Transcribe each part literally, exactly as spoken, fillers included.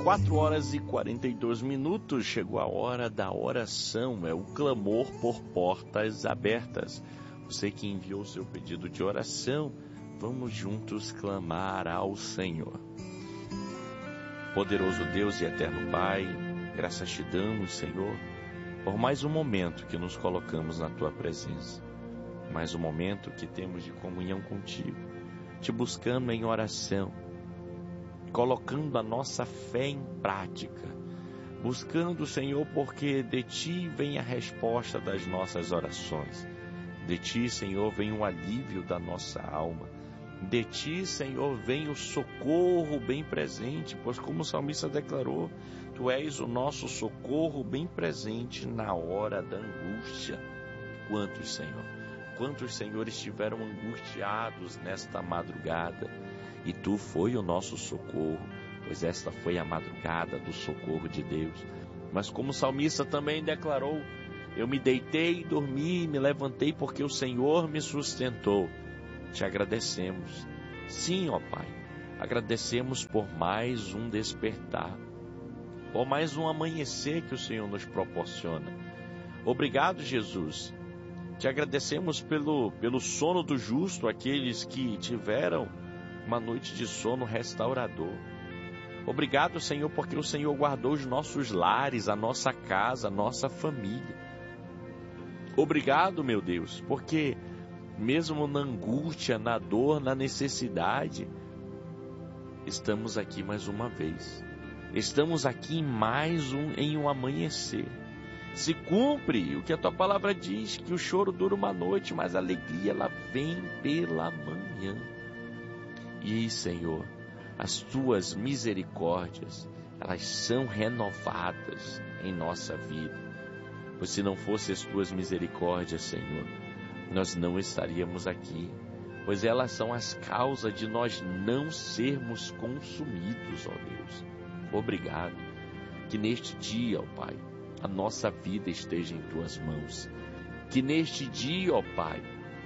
quatro horas e quarenta e dois minutos, chegou a hora da oração, é o clamor por portas abertas. Você que enviou seu pedido de oração, vamos juntos clamar ao Senhor. Poderoso Deus e eterno Pai, graças te damos, Senhor, por mais um momento que nos colocamos na Tua presença, mais um momento que temos de comunhão contigo, te buscando em oração, colocando a nossa fé em prática, buscando, Senhor, porque de Ti vem a resposta das nossas orações, de Ti, Senhor, vem o alívio da nossa alma, de Ti, Senhor, vem o socorro bem presente, pois como o salmista declarou, Tu és o nosso socorro bem presente na hora da angústia. Quantos, Senhor, quantos, Senhor, estiveram angustiados nesta madrugada, e Tu foi o nosso socorro, pois esta foi a madrugada do socorro de Deus. Mas como o salmista também declarou, eu me deitei, dormi e me levantei porque o Senhor me sustentou. Te agradecemos. Sim, ó Pai, agradecemos por mais um despertar, por mais um amanhecer que o Senhor nos proporciona. Obrigado, Jesus. Te agradecemos pelo, pelo sono do justo, aqueles que tiveram uma noite de sono restaurador. Obrigado, Senhor, porque o Senhor guardou os nossos lares, a nossa casa, a nossa família. Obrigado, meu Deus, porque mesmo na angústia, na dor, na necessidade, estamos aqui mais uma vez. Estamos aqui mais um, em um amanhecer. Se cumpre o que a Tua palavra diz, que o choro dura uma noite, mas a alegria ela vem pela manhã. E, Senhor, as Tuas misericórdias, elas são renovadas em nossa vida. Pois se não fossem as Tuas misericórdias, Senhor, nós não estaríamos aqui. Pois elas são as causas de nós não sermos consumidos, ó Deus. Obrigado. Que neste dia, ó Pai, a nossa vida esteja em Tuas mãos. Que neste dia, ó Pai,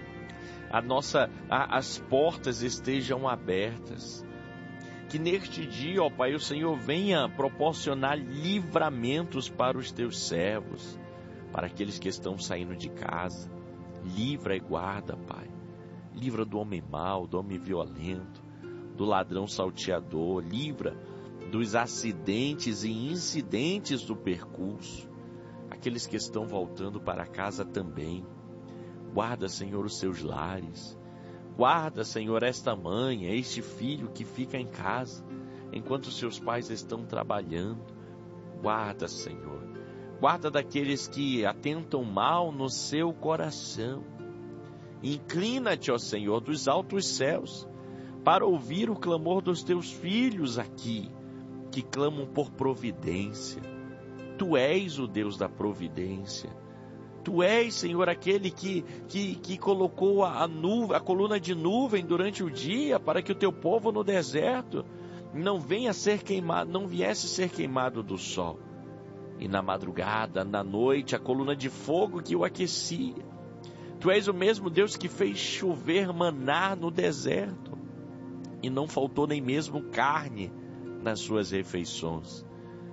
a nossa, a, as portas estejam abertas. Que neste dia, ó Pai, o Senhor venha proporcionar livramentos para os Teus servos, para aqueles que estão saindo de casa. Livra e guarda, Pai. Livra do homem mau, do homem violento, do ladrão salteador. Livra dos acidentes e incidentes do percurso. Aqueles que estão voltando para casa também. Guarda, Senhor, os seus lares. Guarda, Senhor, esta mãe, este filho que fica em casa, enquanto seus pais estão trabalhando. Guarda, Senhor. Guarda daqueles que atentam mal no seu coração. Inclina-te, ó Senhor, dos altos céus, para ouvir o clamor dos teus filhos aqui, que clamam por providência. Tu és o Deus da providência. Tu és, Senhor, aquele que, que, que colocou a, a, nuvem, a coluna de nuvem durante o dia para que o teu povo no deserto não venha ser queimado, não viesse ser queimado do sol. E na madrugada, na noite, a coluna de fogo que o aquecia. Tu és o mesmo Deus que fez chover maná no deserto e não faltou nem mesmo carne nas suas refeições.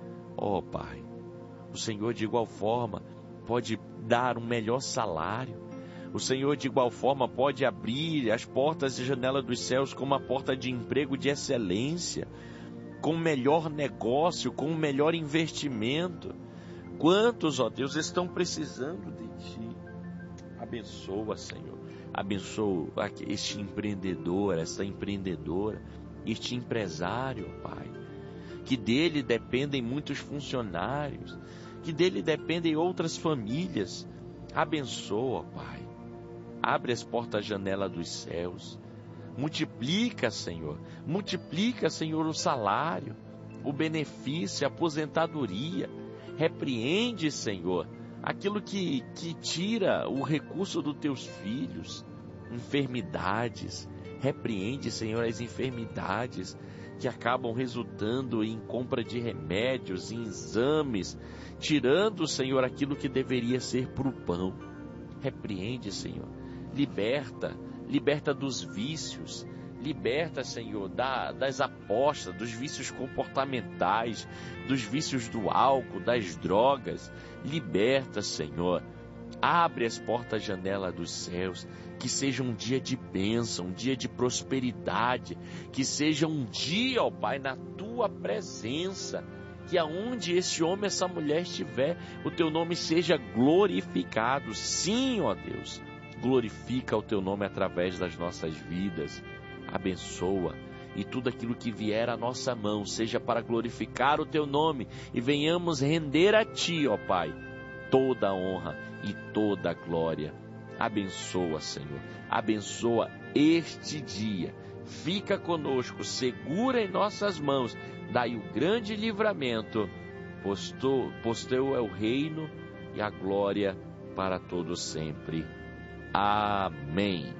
Ó Pai, o Senhor de igual forma pode dar um melhor salário. O Senhor de igual forma pode abrir as portas e janelas dos céus com uma porta de emprego de excelência, com o melhor negócio, com o melhor investimento. Quantos, ó Deus, estão precisando de Ti? Abençoa, Senhor. Abençoa este empreendedor, esta empreendedora, este empresário, Pai. Que dele dependem muitos funcionários, que dele dependem outras famílias. Abençoa, Pai. Abre as portas-janela dos céus. Multiplica, Senhor. Multiplica, Senhor, o salário, o benefício, a aposentadoria. Repreende, Senhor, aquilo que, que tira o recurso dos teus filhos. Enfermidades. Repreende, Senhor, as enfermidades que acabam resultando em compra de remédios, em exames, tirando, Senhor, aquilo que deveria ser para o pão. Repreende, Senhor. Liberta, liberta dos vícios, Liberta, Senhor, da, das apostas, dos vícios comportamentais, dos vícios do álcool, das drogas. Liberta, Senhor. Abre as portas-janela dos céus. Que seja um dia de bênção, um dia de prosperidade. Que seja um dia, ó Pai, na Tua presença. Que aonde esse homem, essa mulher estiver, o Teu nome seja glorificado. Sim, ó Deus. Glorifica o Teu nome através das nossas vidas. Abençoa, e tudo aquilo que vier à nossa mão seja para glorificar o Teu nome, e venhamos render a Ti, ó Pai, toda a honra e toda a glória. Abençoa, Senhor, abençoa este dia, fica conosco, segura em nossas mãos, dai o grande livramento, pois, tu, pois Teu é o reino e a glória para todos sempre. Amém.